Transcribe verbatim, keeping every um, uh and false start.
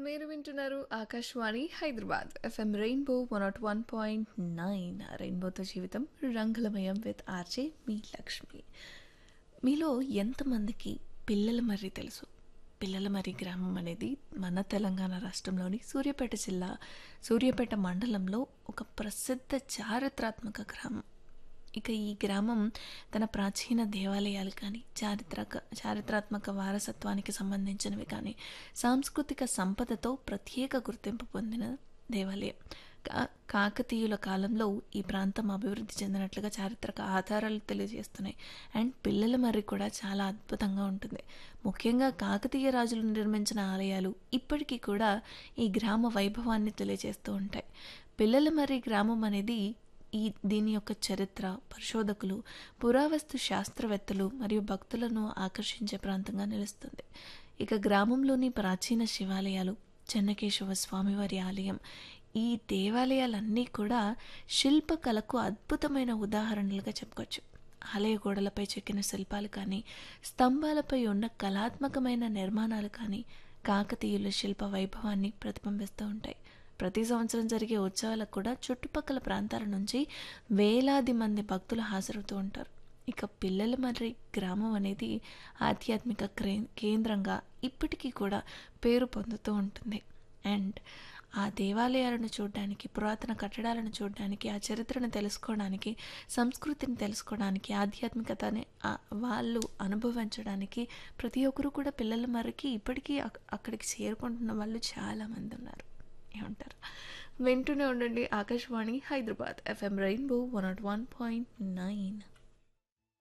మీరు వింటున్నారు Akashvani Hyderabad FM rainbow one not one point nine రెయిన్బోతో జీవితం రంగులమయం విత్ ఆర్జే మీ లక్ష్మి. మీలో ఎంతమందికి పిల్లల మర్రి తెలుసు? పిల్లల మర్రి గ్రామం అనేది మన తెలంగాణ రాష్ట్రంలోని సూర్యాపేట జిల్లా సూర్యాపేట మండలంలో ఒక ప్రసిద్ధ చారిత్రాత్మక గ్రామం. ఇక ఈ గ్రామం తన ప్రాచీన దేవాలయాలు కానీ చారిత్రక చారిత్రాత్మక వారసత్వానికి సంబంధించినవి కానీ సాంస్కృతిక సంపదతో ప్రత్యేక గుర్తింపు పొందిన దేవాలయం. కా కాకతీయుల కాలంలో ఈ ప్రాంతం అభివృద్ధి చెందినట్లుగా చారిత్రక ఆధారాలు తెలియజేస్తున్నాయి. అండ్ పిల్లల మర్రి కూడా చాలా అద్భుతంగా ఉంటుంది. ముఖ్యంగా కాకతీయ రాజులు నిర్మించిన ఆలయాలు ఇప్పటికీ కూడా ఈ గ్రామ వైభవాన్ని తెలియజేస్తూ ఉంటాయి. పిల్లల మర్రి గ్రామం అనేది ఈ దీని యొక్క చరిత్ర పరిశోధకులు, పురావస్తు శాస్త్రవేత్తలు మరియు భక్తులను ఆకర్షించే ప్రాంతంగా నిలుస్తుంది. ఇక గ్రామంలోని ప్రాచీన శివాలయాలు, చెన్నకేశవ స్వామివారి ఆలయం, ఈ దేవాలయాలన్నీ కూడా శిల్పకళకు అద్భుతమైన ఉదాహరణలుగా చెప్పుకోవచ్చు. ఆలయ గోడలపై చెక్కిన శిల్పాలు కానీ స్తంభాలపై ఉన్న కళాత్మకమైన నిర్మాణాలు కానీ కాకతీయుల శిల్ప వైభవాన్ని ప్రతిబింబిస్తూ ఉంటాయి. ప్రతి సంవత్సరం జరిగే ఉత్సవాలకు కూడా చుట్టుపక్కల ప్రాంతాల నుంచి వేలాది మంది భక్తులు హాజరవుతూ ఉంటారు. ఇక పిల్లల మర్రి గ్రామం అనేది ఆధ్యాత్మిక క్రే కేంద్రంగా ఇప్పటికీ కూడా పేరు పొందుతూ ఉంటుంది. అండ్ ఆ దేవాలయాలను చూడడానికి, పురాతన కట్టడాలను చూడడానికి, ఆ చరిత్రను తెలుసుకోవడానికి, సంస్కృతిని తెలుసుకోవడానికి, ఆధ్యాత్మికతని వాళ్ళు అనుభవించడానికి ప్రతి ఒక్కరు కూడా పిల్లల మర్రికి ఇప్పటికీ అక్కడికి చేరుకుంటున్న వాళ్ళు చాలామంది ఉన్నారు. ఏమంటారు? వింటూనే ఉండండి Akashvani Hyderabad FM rainbow one not one point nine.